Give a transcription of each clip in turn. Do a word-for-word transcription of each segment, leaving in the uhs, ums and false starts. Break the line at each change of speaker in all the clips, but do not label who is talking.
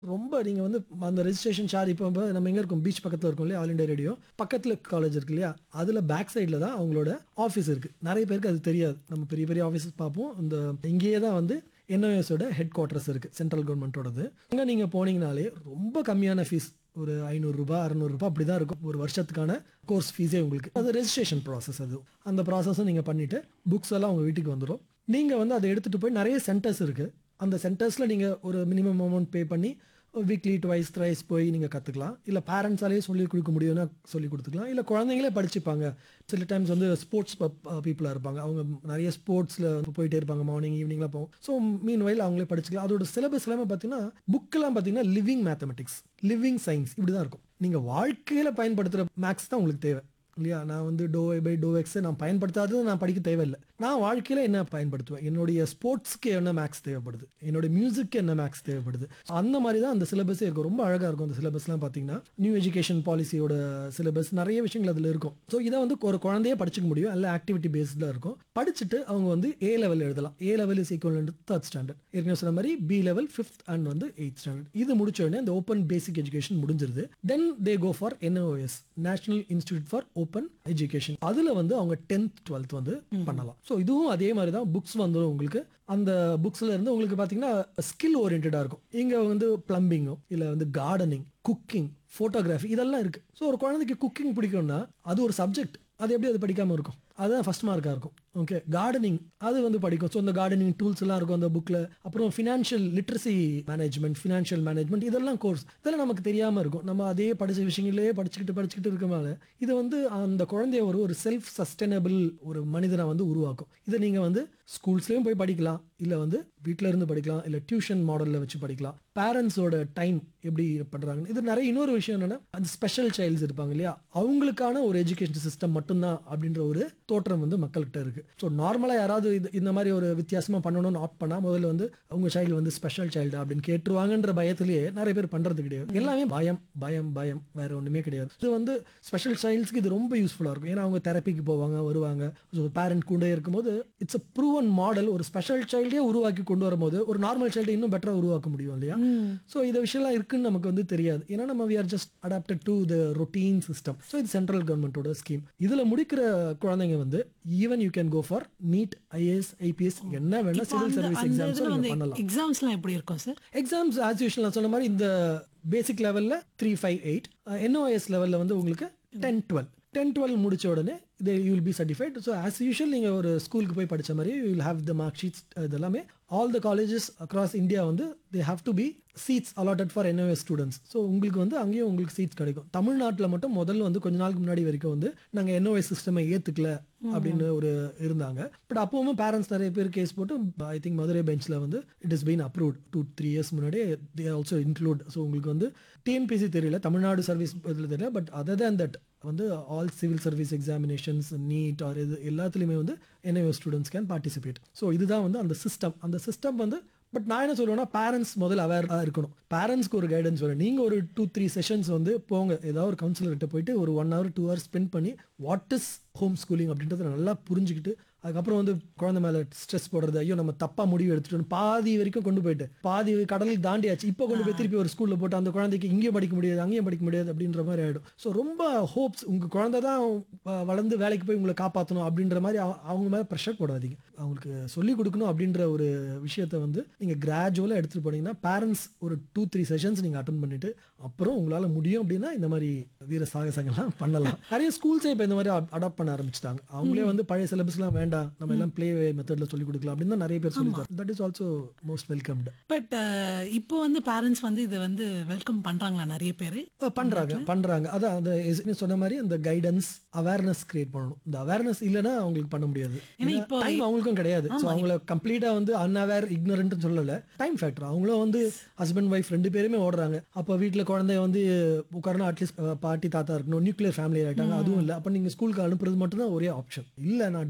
ரொம்ப நீங்க வந்து அந்த ரெஜிஸ்ட்ரேஷன் சார்ஜ் இப்போ வந்து நம்ம எங்க இருக்கோம் பீச் பக்கத்துல இருக்கோம் இல்லையா ஆல் இந்தியா ரேடியோ பக்கத்துல காலேஜ் இருக்கு இல்லையா அதுல பேக் சைடுல தான் அவங்களோட ஆஃபீஸ் இருக்கு. நிறைய பேருக்கு அது தெரியாது. நம்ம பெரிய பெரிய ஆஃபீஸஸ் பார்ப்போம். இந்த இங்கேயே தான் வந்து என்ஓஎஸோட ஹெட் குவார்ட்டர்ஸ் இருக்கு சென்ட்ரல் கவர்மெண்ட்டோடது. அங்கே நீங்க போனீங்கனாலே ரொம்ப கம்மியான ஃபீஸ் ஒரு ஐநூறு ரூபாய் அறுநூறு ரூபாய் அப்படி தான் இருக்கும் ஒரு வருஷத்துக்கான கோர்ஸ் ஃபீஸே உங்களுக்கு. அது ரெஜிஸ்ட்ரேஷன் ப்ராசஸ். அது அந்த ப்ராசஸும் நீங்கள் பண்ணிட்டு புக்ஸ் எல்லாம் உங்கள் வீட்டுக்கு வந்துடும். நீங்கள் வந்து அதை எடுத்துகிட்டு போய் நிறைய சென்டர்ஸ் இருக்குது. அந்த சென்டர்ஸில் நீங்கள் ஒரு மினிமம் அமௌண்ட் பே பண்ணி வீக்லி ட்வைஸ் த்ரைஸ் போய் நீங்கள் கற்றுக்கலாம். இல்லை பேரண்ட்ஸாலேயே சொல்லிக் கொடுக்க முடியும்னா சொல்லிக் கொடுத்துக்கலாம். இல்லை குழந்தைங்களே படிச்சுப்பாங்க. சில டைம்ஸ் வந்து ஸ்போர்ட்ஸ் பீப்புளாக இருப்பாங்க. அவங்க நிறைய ஸ்போர்ட்ஸில் போயிட்டே இருப்பாங்க. மார்னிங் ஈவினிங்லாம் போகும். ஸோ மீன் வயல் அவங்களே படிச்சுக்கலாம். அதோட சிலபஸ் எல்லாமே பார்த்தீங்கன்னா புக்கெல்லாம் பார்த்தீங்கன்னா லிவிங் மேத்தமெட்டிக்ஸ், லிவிங் சயின்ஸ் இப்படி தான் இருக்கும். நீங்கள் வாழ்க்கையில் பயன்படுத்துகிற மேக்ஸ் தான் உங்களுக்கு தேவை இல்லையா. நான் வந்து to I by to X நான் பயன்படுத்தாதது நான் படிக்க தேவையில்லை. நான் வாழ்க்கையில் என்ன பயன்படுத்துவேன், என்னுடைய ஸ்போர்ட்ஸ்க்கு என்ன மேக்ஸ் தேவைப்படுது, என்னுடைய மியூசிக்கு என்ன மேக்ஸ் தேவைப்படுது. அந்த மாதிரி தான் அந்த சிலபஸே இருக்கும். ரொம்ப அழகாக இருக்கும் அந்த சிலபஸ்லாம் பார்த்தீங்கன்னா. நியூ எஜுகேஷன் பாலிசியோட சிலபஸ் நிறைய விஷயங்கள் அதில் இருக்கும். ஸோ இதை வந்து ஒரு குழந்தையே படிச்சுக்க முடியும். அல்ல ஆக்டிவிட்டி பேஸ்டாக இருக்கும். படிச்சுட்டு அவங்க வந்து ஏ லெவல் எழுதலாம். ஏ level is equal third standard. ஏற்கனவே சொன்ன மாதிரி பி லெவல் ஃபிஃப்த் அண்ட் வந்து எயிட் ஸ்டாண்டர்ட். இது முடிச்ச உடனே அந்த ஓப்பன் பேசிக் எஜுகேஷன் முடிஞ்சிருது. தென் தே go for NOS, national institute for open education. அதுல வந்து அவங்க டென்த் டுவெல்த் வந்து பண்ணலாம். ஸோ இதுவும் அதே மாதிரி தான். புக்ஸ் வந்துடும் உங்களுக்கு. அந்த புக்ஸ்ல இருந்து உங்களுக்கு பார்த்தீங்கன்னா ஸ்கில் ஓரியன்டா இருக்கும். இங்க வந்து பிளம்பிங்கோ இல்லை வந்து கார்டனிங், குக்கிங், ஃபோட்டோகிராஃபி இதெல்லாம் இருக்கு. ஸோ ஒரு குழந்தைக்கு குக்கிங் பிடிக்கும்னா அது ஒரு சப்ஜெக்ட். அது எப்படி அது படிக்காமல் இருக்கும்? அதுதான் ஃபர்ஸ்ட் மார்க்காக இருக்கும். ஓகே, கார்டனிங் அது வந்து படிக்கும். ஸோ அந்த கார்டனிங் டூல்ஸ் எல்லாம் இருக்கும் அந்த புக்கில். அப்புறம் financial literacy management, financial management இதெல்லாம் கோர்ஸ். இதெல்லாம் நமக்கு தெரியாமல் இருக்கும். நம்ம அதே படித்த விஷயங்களே படிச்சுக்கிட்டு படிச்சுக்கிட்டு இருக்கனால இது வந்து அந்த குழந்தைய ஒரு ஒரு செல்ஃப் சஸ்டைனபிள் ஒரு மனிதனை வந்து உருவாக்கும். இதை நீங்கள் வந்து ஸ்கூல்ஸ்லேயும் போய் படிக்கலாம், இல்லை வந்து வீட்டில் இருந்து படிக்கலாம், இல்லை டியூஷன் மாடலில் வச்சு படிக்கலாம். பேரண்ட்ஸோட டைம் எப்படி பண்ணுறாங்க. இது நிறைய இன்னொரு விஷயம் என்னென்னா அந்த ஸ்பெஷல் சைல்ட்ஸ் இருப்பாங்க இல்லையா, அவங்களுக்கான ஒரு எஜுகேஷன் சிஸ்டம் மட்டும்தான் அப்படின்ற ஒரு தோற்றம் வந்து மக்கள்கிட்ட இருக்கு. ஸோ நார்மலாக யாராவது இது இந்த மாதிரி ஒரு வித்தியாசமாக பண்ணணும்னு ஆப்ட் பண்ணால் முதல்ல வந்து அவங்க சைல்டு வந்து ஸ்பெஷல் சைல்டு அப்படின்னு கேட்டுருவாங்கன்ற பயத்திலேயே நிறைய பேர் பண்ணுறது கிடையாது. எல்லாமே பயம் பயம் பயம் வேற ஒன்றுமே கிடையாது. இது வந்து ஸ்பெஷல் சைல்ட்ஸ்க்கு இது ரொம்ப யூஸ்ஃபுல்லாக இருக்கும். ஏன்னா அவங்க தெரப்பிக்கு போவாங்க, வருவாங்க. ஸோ பேரண்ட் கூட இருக்கும்போது இட்ஸ் அ ப்ரூவன் மாடல். ஒரு ஸ்பெஷல் சைல்டே உருவாக்கி கொண்டு வரும்போது ஒரு நார்மல் சைல்டு இன்னும் பெட்டராக உருவாக்க முடியும் இல்லையா. ஸோ இந்த விஷயம்லாம் இருக்குன்னு நமக்கு வந்து தெரியாது. ஏன்னா நம்ம we are just adapted to the routine system. So இது சென்ட்ரல் கவர்மெண்ட்டோட ஸ்கீம். இதில் முடிக்கிற குழந்தைங்க வந்து even you can go for NEET, IAS, IPS என்ன வேணா சிவில் சர்வீஸ் எக்ஸாம்ஸ் பண்ணலாம்.
எக்ஸாம்ஸ்லாம் எப்படி இருக்கும் சார்?
எக்ஸாம்ஸ் ஆஸ் யூஷுவல் நான் சொன்ன மாதிரி இந்த பேசிக் லெவலில் த்ரீ ஃபைவ் எயிட் என்ஓஎஸ் லெவலில் வந்து உங்களுக்கு டென் டுவெல் டென் டுவெல் முடிச்ச உடனே இது you will be certified. So as usual நீங்கள் ஒரு ஸ்கூலுக்கு போய் படித்த மாதிரி you will have the mark sheets. இது எல்லாமே all the colleges across India வந்து they have to be seeds allotted for NOS students. So உங்களுக்கு வந்து அங்கேயும் உங்களுக்கு சீட்ஸ் கிடைக்கும். தமிழ்நாட்டில் மட்டும் முதல்ல வந்து கொஞ்ச நாளுக்கு முன்னாடி வரைக்கும் வந்து நாங்கள் என்ஓஎஸ் சிஸ்டமை ஏற்றுக்கல அப்படின்னு ஒரு இருந்தாங்க. பட் அப்பவும் பேரண்ட்ஸ் நிறைய பேர் கேஸ் போட்டு ஐ திங்க் மதுரை பெஞ்சில் வந்து it is been approved two three years முன்னாடி. They also include. ஸோ உங்களுக்கு வந்து டிஎன்பிசி தெரியல, தமிழ்நாடு சர்வீஸ் இதில் தெரியல. பட் அதர் தேன் தட் வந்து all civil service examinations, NEET R இது எல்லாத்துலேயுமே வந்து NOS students can participate. So இதுதான் வந்து அந்த சிஸ்டம். அந்த சிஸ்டம் வந்து பட் நான் என்ன சொல்லுவேன்னா பேரண்ட்ஸ் முதல்ல அவேராக இருக்கணும். பேரண்ட்ஸ்க்கு ஒரு கைடன்ஸ் வரும். நீங்கள் ஒரு டூ த்ரீ செஷன்ஸ் வந்து போங்க, ஏதாவது ஒரு கவுன்சிலர்கிட்ட போயிட்டு ஒரு one hour two hours spend பண்ணி வாட் இஸ் ஹோம் ஸ்கூலிங் அப்படின்றத நல்லா புரிஞ்சுக்கிட்டு அதுக்கப்புறம் வந்து குழந்தை மேலே ஸ்ட்ரெஸ் போடுறது, ஐயோ நம்ம தப்பாக முடிவு எடுத்துட்டு பாதி வரைக்கும் கொண்டு போயிட்டு பாதி கடலில் தாண்டியாச்சு, இப்போ கொண்டு போய் திருப்பி ஒரு ஸ்கூலில் போட்டு அந்த குழந்தைக்கு இங்கேயும் படிக்க முடியாது அங்கேயும் படிக்க முடியாது அப்படின்ற மாதிரி ஆகிடும். ஸோ ரொம்ப ஹோப்ஸ் உங்கள் குழந்தை தான் வளர்ந்து வேலைக்கு போய் உங்களை காப்பாற்றணும் அப்படின்ற மாதிரி அவங்க மேலே ப்ரெஷர் போடாதீங்க. அவங்களுக்கு சொல்லிக் கொடுக்கணும் அப்படின்ற ஒரு விஷயத்த வந்து நீங்கள் கிராஜுவலாக எடுத்துகிட்டு போனீங்கன்னா பேரண்ட்ஸ் ஒரு டூ த்ரீ செஷன்ஸ் நீங்கள் அட்டன் பண்ணிட்டு அப்புறம் உங்களால் முடியும் அப்படின்னா இந்த மாதிரி வீர சாகசங்கள்லாம் பண்ணலாம். நிறைய ஸ்கூல்ஸே இப்போ இந்த மாதிரி அடாப்ட் பண்ண ஆரம்பிச்சிட்டாங்க. அவங்களே வந்து பழைய சிலபஸ்லாம் வேண்டாம், நம்ம எல்லாம் ப்ளே மெத்தட்ல சொல்லி கொடுக்கலாம் அப்படின்னு தான் நிறைய பேர் சொல்லிட்டாங்க. That is also most welcomed.
But இப்போ வந்து பேரண்ட்ஸ் வந்து இதை வந்து வெல்கம் பண்றாங்களா? நிறைய பேர்
பண்றாங்க பண்றாங்க அதான் அந்த சொன்ன மாதிரி அந்த கைடன்ஸ் அவேர்னஸ் கிரியேட் பண்ணணும். இந்த அவேர்னஸ் இல்லைன்னா அவங்களுக்கு பண்ண முடியாது.
இப்போ
டைம் அவங்களுக்கும் கிடையாது. ஸோ அவங்கள கம்ப்ளீட்டா வந்து அன்அவேர் இக்னோரண்ட் சொல்லல, டைம் ஃபேக்டர். அவங்களும் வந்து ஹஸ்பண்ட் ஒய்ஃப் ரெண்டு பேருமே ஓடுறாங்க. அப்போ வீட்டில் குழந்தைய வந்து உட்காரணும், அட்லீஸ்ட் பாட்டி தாத்தா இருக்கணும், நியூக்ளியர் ஃபேமிலி ஆயிட்டாங்க, அதுவும் இல்லை. அப்போ நீங்க ஸ்கூலுக்கு அனுப்புறது மட்டும் தான் ஒரே ஆப்ஷன். இல்லை நான் டிஃப்ரெண்டா பண்ணணும்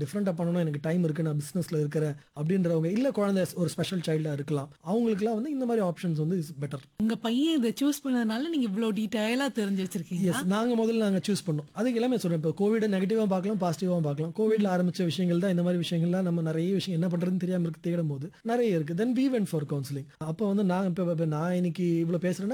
பண்ணணும் எனக்கு டைம் இருக்கு நான் பிசினஸ்ல இருக்கிறேன் அப்படின்றவங்க இல்ல குழந்தை ஒரு ஸ்பெஷல் சைல்டா இருக்கலாம் அவங்களுக்குலாம் வந்து இந்த மாதிரி ஆப்ஷன்ஸ் வந்து இஸ் பெட்டர்.
உங்க பையன் இதை சூஸ் பண்ணதுனால நீங்க இவ்வளவு டீடைலா தெரிஞ்சு வச்சிருக்கீங்க.
எஸ் நாங்க முதல்ல நாங்க சூஸ் பண்ணோம். அதுக்கு எல்லாமே சொல்றேன். இப்போ கோவிட நெகட்டிவா பார்க்கலாம் பாசிட்டிவா பார்க்கலாம். கோவிட்ல ஆரம்பிச்ச விஷயங்கள் தான் இந்த மாதிரி விஷயங்கள்லாம் நம்ம நிறைய விஷயம் என்ன பண்றதுன்னு தெரியாம இருக்கு தேடும் போது நிறைய இருக்கு. Then we went for counselling. அப்போ வந்து நான் இப்போ நான் இன்னைக்கு இவ்வளவு பேசுறேன்னா